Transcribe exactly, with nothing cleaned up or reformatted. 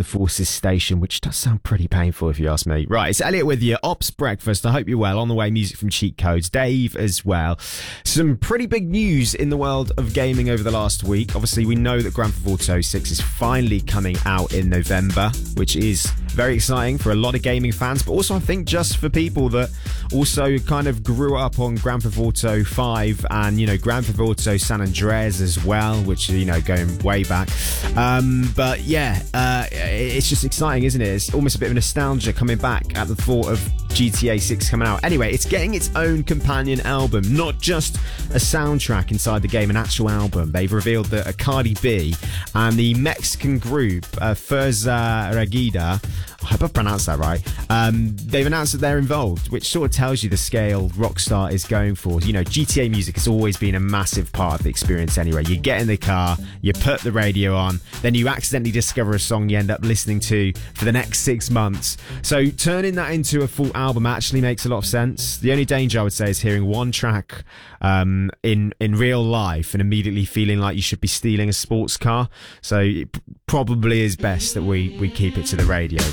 the Forces station, which does sound pretty painful if you ask me. Right, it's Elliot with you, Ops Breakfast. I hope you're well. On the way, music from Cheat Codes. Dave as well. Some pretty big news in the world of gaming over the last week. Obviously, we know that Grand Theft Auto six is finally coming out in November, which is very exciting for a lot of gaming fans, but also I think just for people that also kind of grew up on Grand Theft Auto five and, you know, Grand Theft Auto San Andreas as well, which, you know, going way back. Um, but yeah, uh, it's just exciting, isn't it? It's almost a bit of nostalgia coming back at the thought of G T A six coming out. Anyway, it's getting its own companion album, not just a soundtrack inside the game, an actual album. They've revealed that a Cardi B and the Mexican group uh, Fuerza Regida, I hope I've pronounced that right, um, they've announced that they're involved, which sort of tells you the scale Rockstar is going for. You know, G T A music has always been a massive part of the experience anyway. You get in the car, you put the radio on, then you accidentally discover a song you end up listening to for the next six months. So turning that into a full album actually makes a lot of sense. The only danger, I would say, is hearing one track um, in, in real life and immediately feeling like you should be stealing a sports car. So it probably is best that we, we keep it to the radio.